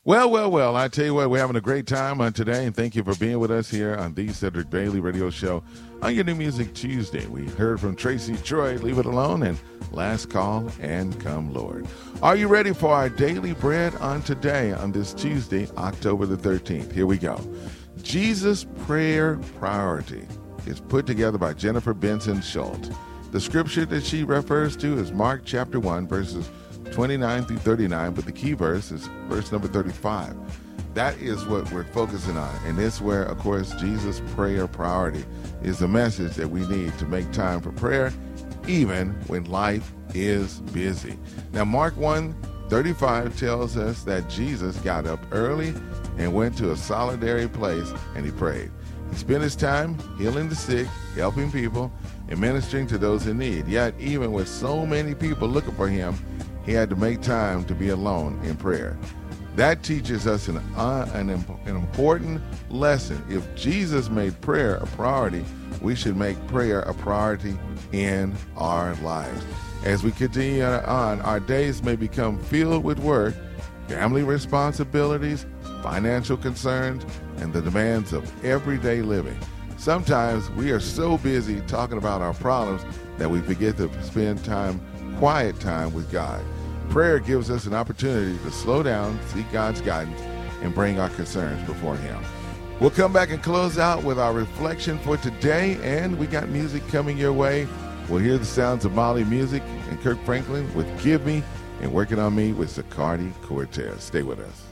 Well, I tell you what, we're having a great time on today, and thank you for being with us here on the Cedric Bailey Radio Show on your New Music Tuesday. We heard from Tracy Troy, Leave It Alone, and Last Call and Come Lord. Are you ready for our daily bread on today, on this Tuesday, October the 13th? Here we go. Jesus' Prayer Priority is put together by Jennifer Benson Schultz. The scripture that she refers to is Mark chapter 1, verses 29 through 39, but the key verse is verse number 35. That is what we're focusing on, and it's where, of course, Jesus' prayer priority is the message that we need to make time for prayer, even when life is busy. Now, Mark 1:35 tells us that Jesus got up early and went to a solitary place, and he prayed. He spent his time healing the sick, helping people, and ministering to those in need. Yet, even with so many people looking for him, he had to make time to be alone in prayer. That teaches us an important lesson. If Jesus made prayer a priority, we should make prayer a priority in our lives. As we continue on, our days may become filled with work, family responsibilities, financial concerns, and the demands of everyday living. Sometimes we are so busy talking about our problems that we forget to spend quiet time with God. Prayer gives us an opportunity to slow down, seek God's guidance, and bring our concerns before him. We'll come back and close out with our reflection for today, and we got music coming your way. We'll hear the sounds of Molly Music and Kirk Franklin with Give Me, and Working on Me with Zacardi Cortez. Stay with us.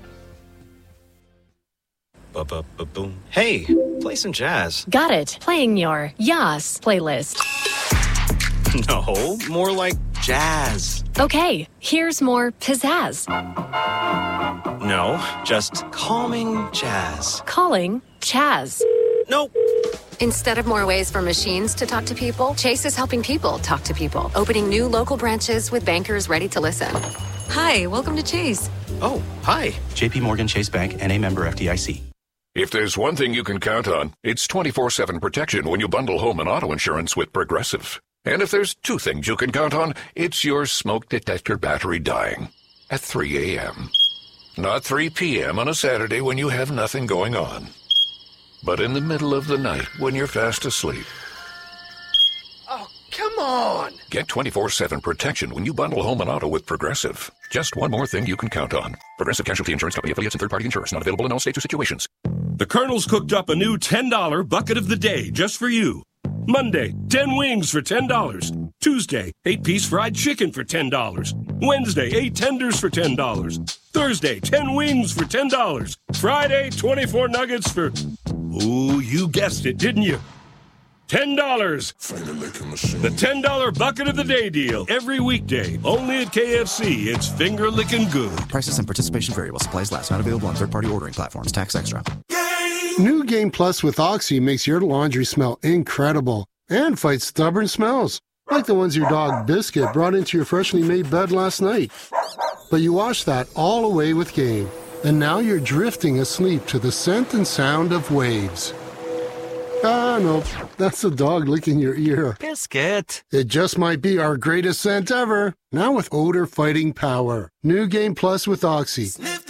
Boom. Hey, play some jazz. Got it. Playing your Yas playlist. No, more like jazz. Okay, here's more pizzazz. No, just calming jazz. Calling Chaz. Nope. Instead of more ways for machines to talk to people, Chase is helping people talk to people, opening new local branches with bankers ready to listen. Hi, welcome to Chase. Oh, hi. JP Morgan Chase Bank, N.A. member FDIC. If there's one thing you can count on, it's 24/7 protection when you bundle home and auto insurance with Progressive. And if there's two things you can count on, it's your smoke detector battery dying at 3 a.m. Not 3 p.m. on a Saturday when you have nothing going on, but in the middle of the night when you're fast asleep. Oh, come on! Get 24/7 protection when you bundle home and auto with Progressive. Just one more thing you can count on. Progressive Casualty Insurance Company, affiliates, and third-party insurers. Not available in all states or situations. The Colonel's cooked up a new $10 bucket of the day just for you. Monday, 10 wings for $10. Tuesday, 8-piece fried chicken for $10. Wednesday, 8 tenders for $10. Thursday, 10 wings for $10. Friday, 24 nuggets for... Ooh, you guessed it, didn't you? $10. The $10 bucket of the day deal. Every weekday. Only at KFC. It's finger-licking good. Prices and participation variable. Supplies last. Not available on third-party ordering platforms. Tax extra. New Game Plus with Oxy makes your laundry smell incredible and fights stubborn smells, like the ones your dog Biscuit brought into your freshly made bed last night. But you wash that all away with Game, and now you're drifting asleep to the scent and sound of waves. Ah, no, that's the dog licking your ear. Biscuit. It just might be our greatest scent ever, now with odor-fighting power. New Game Plus with Oxy.